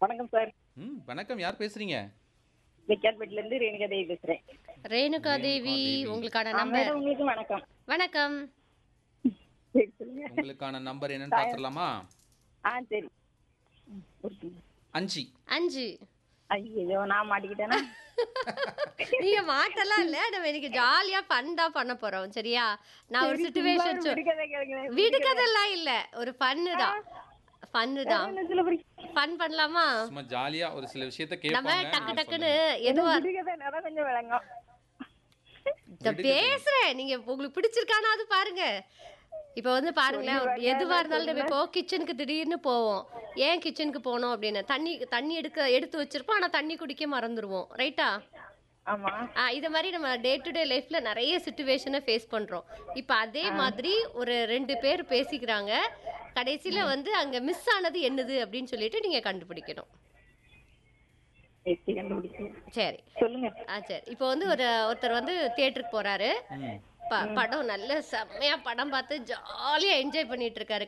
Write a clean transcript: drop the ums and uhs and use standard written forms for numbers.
வணக்கம் சார். வணக்கம். யார் பேசுறீங்க? வெக்கார்பேட்ல இருந்து ரேணுகா தேவி பேசுறேன். ரேணுகா ரேணுகா தேவி தேவி. உங்களுக்கான மேடம் நம்பர். உங்களுக்கு வணக்கம். வணக்கம். சரி சொல்லுங்க. உங்களுக்கான நம்பர் என்னன்னு சாயம். பார்த்துடலாமா? சரி. கொடுத்துருங்க. 5. 5. ஐயோ நான் மாட்டிக்கிட்டேனா? நீங்க மாட்டலாம் இல்ல, நம்ம இன்னைக்கு ஜாலியா ஃபன் தான் பண்ண போறோம். சரியா? நான் ஒரு சிச்சுவேஷன் விடுகதை கேளுங்க. விடுகதெல்லாம் இல்ல, ஒரு ஃபன்னு தான். ஃபன்னு தான். ஃபன் பண்ணலாமா? சும்மா ஜாலியா ஒரு சில விஷயத்த நம்ம கேட்பாங்க. டக்கு நீங்க டக்குன்னு சொல்லுங்க. எதுவா விடுகதை நேரம் கொஞ்சம் விளங்கும். பேசுறேன். நீங்க உங்களுக்கு பிடிச்சிருக்கானா அது பாருங்க. இப்ப வந்து பாருங்களேன், சொல்லுங்க, எதுவா இருந்தாலும் நம்ம சொல்லுங்க. இப்போ கிச்சனுக்கு திடீர்னு போவோம். ஏன் கிச்சனுக்கு போனோம் அப்படின்னு தண்ணி தண்ணி எடுத்து வச்சிருப்போம், ஆனா தண்ணி குடிக்க மறந்துடுவோம். ரைட்டா? ஆமா. இது மாதிரி நம்ம டே டு டே லைஃப்ல நிறைய சுச்சுவேஷனை ஃபேஸ் பண்றோம். இப்ப அதே மாதிரி ஒரு 2 பேர் பேசிக்கிறாங்க. கடைசியில வந்து அங்க மிஸ் ஆனது என்னது அப்படின்னு சொல்லிட்டு நீங்க கண்டுபிடிக்கணும். சரி, கண்டுபிடிச்சேன். சரி. சொல்லுங்க. சரி. இப்போ வந்து ஒருத்தர் வந்து தியேட்டருக்கு போறாரு. ம். படம் நல்ல செம்மையா படம் பார்த்து ஜாலியா என்ஜாய் பண்ணிட்டு இருக்காரு.